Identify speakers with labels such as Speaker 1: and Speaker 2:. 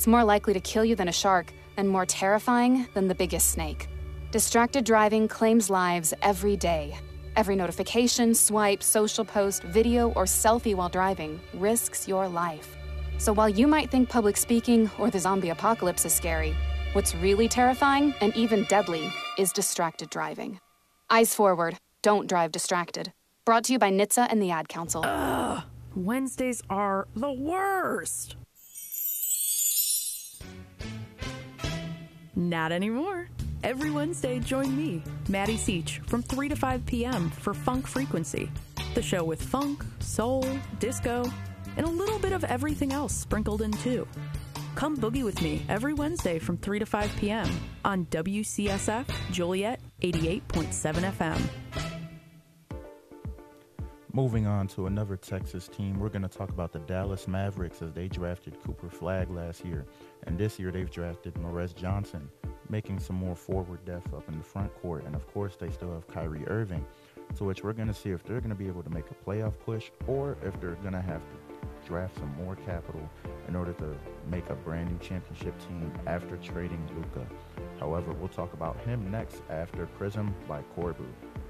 Speaker 1: It's more likely to kill you than a shark, and more terrifying than the biggest snake. Distracted driving claims lives every day. Every notification, swipe, social post, video, or selfie while driving risks your life. So while you might think public speaking or the zombie apocalypse is scary, what's really terrifying and even deadly is distracted driving. Eyes forward. Don't drive distracted. Brought to you by NHTSA and the Ad Council.
Speaker 2: Ugh, Wednesdays are the worst. Not anymore. Every Wednesday, join me, Maddie Seach, from 3 to 5 p.m. for Funk Frequency, the show with funk, soul, disco, and a little bit of everything else sprinkled in too. Come boogie with me every Wednesday from 3 to 5 p.m. on WCSF Joliet 88.7 FM.
Speaker 3: Moving on to another Texas team, we're going to talk about the Dallas Mavericks as they drafted Cooper Flagg last year. And this year they've drafted Morez Johnson, making some more forward depth up in the front court. And of course they still have Kyrie Irving, to which we're going to see if they're going to be able to make a playoff push or if they're going to have to draft some more capital in order to make a brand new championship team after trading Luka. However, we'll talk about him next after Prism by Corbu.